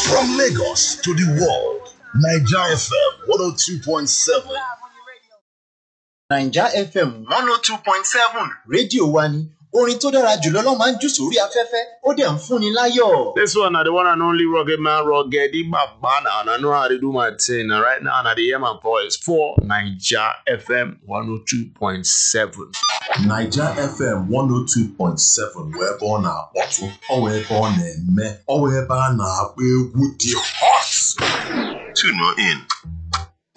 From Lagos to the world, Naija FM 102.7. Naija FM 102.7 rédíò wa ni orin tó dára jùlọ ló máa ń jù sórí afẹ́fẹ́ ó dẹ̀ ń fúnni láyọ̀. This one na the one and only rugged man, rugged Babana, and I know how to do my thing. And right now, I hear my voice for Naija FM 102.7. Naija FM 102.7 wee born na akpọtụ ọ wee ebe ọ na-eme ọ wee ebe a na-agba egwu dị hot. Tune in.